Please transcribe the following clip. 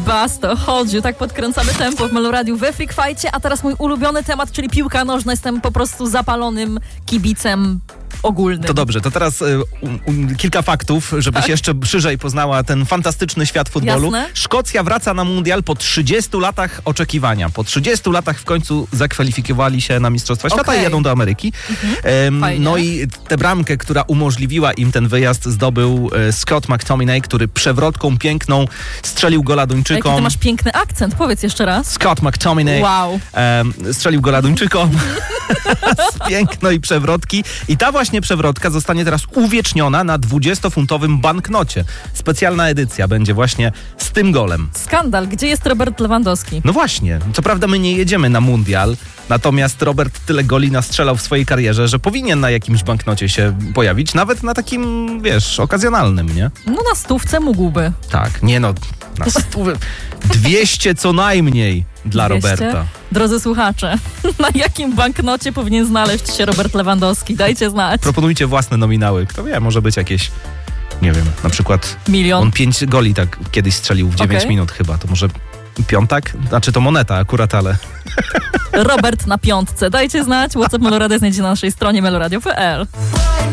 Basto, hold you, tak podkręcamy tempo w Meloradiu we Freak Fightcie, a teraz mój ulubiony temat, czyli piłka nożna. Jestem po prostu zapalonym kibicem ogólnym. To dobrze, to teraz kilka faktów, żebyś jeszcze szerzej poznała ten fantastyczny świat futbolu. Jasne. Szkocja wraca na mundial po 30 latach oczekiwania. Po 30 latach w końcu zakwalifikowali się na Mistrzostwa Świata i jadą do Ameryki. No i tę bramkę, która umożliwiła im ten wyjazd, zdobył Scott McTominay, który przewrotką piękną strzelił gola Duńczykom. Jaki ty masz piękny akcent, powiedz jeszcze raz. Scott McTominay strzelił gola Duńczykom z pięknej przewrotki. I ta właśnie przewrotka zostanie teraz uwieczniona na 20-funtowym banknocie. Specjalna edycja będzie właśnie z tym golem. Skandal. Gdzie jest Robert Lewandowski? No właśnie. Co prawda my nie jedziemy na mundial, natomiast Robert tyle goli nastrzelał w swojej karierze, że powinien na jakimś banknocie się pojawić, nawet na takim, okazjonalnym, nie? No na 100 mógłby. Tak, nie no, na 100, 200 co najmniej dla 200? Roberta. Drodzy słuchacze, na jakim banknocie powinien znaleźć się Robert Lewandowski? Dajcie znać. Proponujcie własne nominały. Kto wie, może być jakieś, nie wiem, na przykład 1 milion. on 5 goli tak kiedyś strzelił w 9 minut chyba. To może piątak? Znaczy to moneta akurat, ale... Robert na 5. Dajcie znać. WhatsApp Meloradia znajdziecie na naszej stronie meloradio.pl.